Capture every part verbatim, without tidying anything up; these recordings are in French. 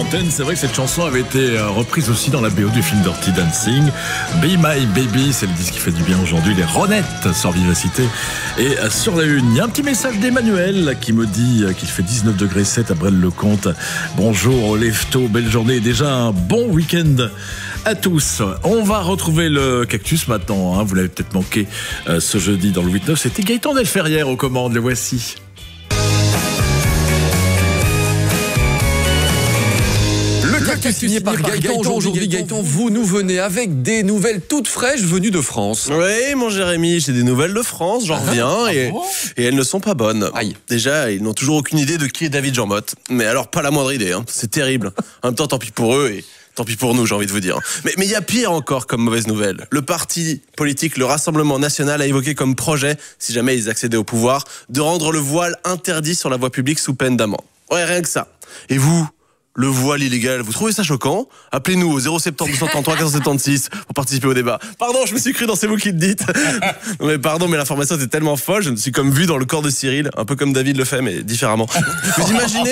l'antenne. C'est vrai que cette chanson avait été reprise aussi dans la B O du film Dirty Dancing. Be My Baby, c'est le disque qui fait du bien aujourd'hui. Les Ronettes sur Vivacité. Et sur la une, il y a un petit message d'Emmanuel qui me dit qu'il fait dix-neuf degrés sept à Braine-le-Comte. Bonjour, lève-tôt, belle journée et déjà un bon week-end à tous. On va retrouver le cactus maintenant, hein. Vous l'avez peut-être manqué euh, ce jeudi dans le huit neuf. C'était Gaëtan Delferrière aux commandes, les voici. Le cactus signé par Gaëtan. Aujourd'hui, Gaëtan, vous nous venez avec des nouvelles toutes fraîches venues de France. Oui, mon Jérémy, j'ai des nouvelles de France, j'en reviens, ah, et, bon et elles ne sont pas bonnes. Aïe. Déjà, ils n'ont toujours aucune idée de qui est David Jean Motte. Mais alors, pas la moindre idée, hein. C'est terrible. En même temps, tant pis pour eux et... tant pis pour nous, j'ai envie de vous dire. Mais mais il y a pire encore comme mauvaise nouvelle. Le parti politique, le Rassemblement National, a évoqué comme projet, si jamais ils accédaient au pouvoir, de rendre le voile interdit sur la voie publique sous peine d'amende. Ouais, rien que ça. Et vous, le voile illégal, vous trouvez ça choquant? Appelez-nous au zéro sept zéro deux cent trente-trois quatre cent soixante-six pour participer au débat. Pardon, je me suis cru dans c'est vous qui le dites. Non mais pardon, mais l'information était tellement folle, je me suis comme vu dans le corps de Cyril, un peu comme David le fait, mais différemment. Vous imaginez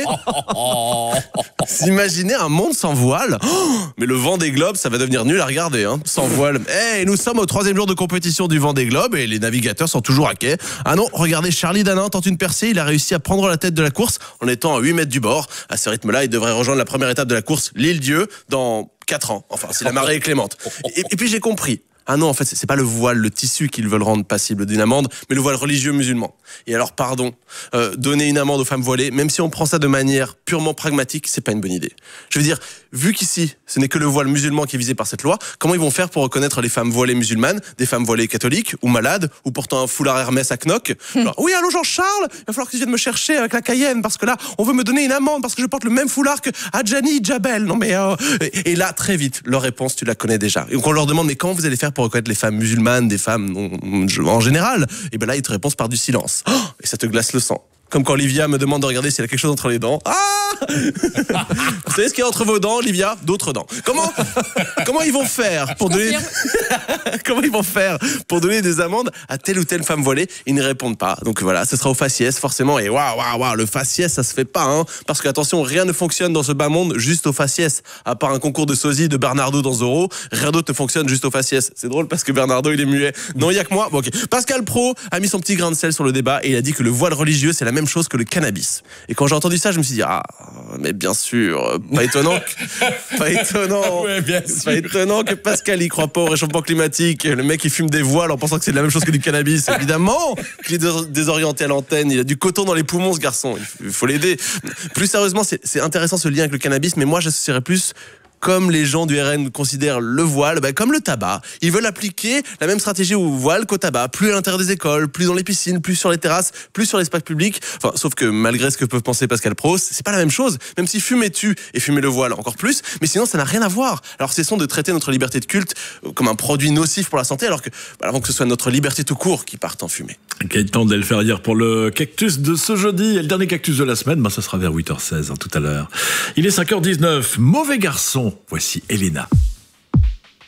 Vous imaginez un monde sans voile? Oh, mais le Vendée Globe, ça va devenir nul à regarder, hein, sans voile. Eh, hey, nous sommes au troisième jour de compétition du Vendée Globe et les navigateurs sont toujours à quai. Ah non, regardez, Charlie Danin tente une percée, il a réussi à prendre la tête de la course en étant à huit mètres du bord. À ce rythme-là, il devrait rejoindre la première étape de la course, l'Île-Dieu, dans quatre ans. Enfin, si la marée est clémente. Et, et puis j'ai compris. Ah non, en fait, c'est pas le voile, le tissu qu'ils veulent rendre passible d'une amende, mais le voile religieux musulman. Et alors, pardon, euh, donner une amende aux femmes voilées, même si on prend ça de manière purement pragmatique, c'est pas une bonne idée. Je veux dire, vu qu'ici, ce n'est que le voile musulman qui est visé par cette loi, comment ils vont faire pour reconnaître les femmes voilées musulmanes, des femmes voilées catholiques ou malades, ou portant un foulard Hermès à knock? Alors, oui, allô Jean-Charles, il va falloir que tu viennes me chercher avec la Cayenne, parce que là, on veut me donner une amende, parce que je porte le même foulard que Adjani Djabel. Non mais, euh... et, et là, très vite, leur réponse, tu la connais déjà. Et donc on leur demande, mais comment vous allez faire pour reconnaître les femmes musulmanes, des femmes en général? Et ben là, ils te répondent par du silence. Oh, et ça te glace le sang. Comme quand Olivia me demande de regarder s'il y a quelque chose entre les dents. Ah vous savez ce qu'il y a entre vos dents, Olivia? D'autres dents. Comment Comment ils vont faire pour donner Comment ils vont faire pour donner des amendes à telle ou telle femme voilée? Ils ne répondent pas. Donc voilà, ce sera au faciès forcément. Et waouh, waouh, waouh, le faciès, ça se fait pas, hein. Parce que attention, rien ne fonctionne dans ce bas monde juste au faciès. À part un concours de sosie de Bernardo dans Zorro, rien d'autre ne fonctionne juste au faciès. C'est drôle parce que Bernardo, il est muet. Non, il y a que moi. Bon, ok. Pascal Praud a mis son petit grain de sel sur le débat et il a dit que le voile religieux, c'est la même chose que le cannabis. Et quand j'ai entendu ça, je me suis dit, ah, mais bien sûr, pas étonnant que, pas étonnant, ouais, bien sûr. Pas étonnant que Pascal y croit pas au réchauffement climatique. Le mec, il fume des voiles en pensant que c'est la même chose que du cannabis. Évidemment qu'il est désorienté à l'antenne. Il a du coton dans les poumons, ce garçon. Il faut l'aider. Plus sérieusement, c'est, c'est intéressant ce lien avec le cannabis, mais moi, j'associerais plus comme les gens du R N considèrent le voile, ben comme le tabac. Ils veulent appliquer la même stratégie au voile qu'au tabac. Plus à l'intérieur des écoles, plus dans les piscines, plus sur les terrasses, plus sur l'espace public. Enfin, sauf que malgré ce que peuvent penser Pascal Praud, c'est pas la même chose. Même si fumer tue et fumer le voile encore plus, mais sinon ça n'a rien à voir. Alors cessons de traiter notre liberté de culte comme un produit nocif pour la santé, alors que, bah, avant que ce soit notre liberté tout court qui parte en fumée. Gaëtan Delferrière pour le cactus de ce jeudi. Et le dernier cactus de la semaine, bah, ça sera vers huit heures seize, hein, tout à l'heure. Il est cinq heures dix-neuf. Mauvais garçon. Voici Elena.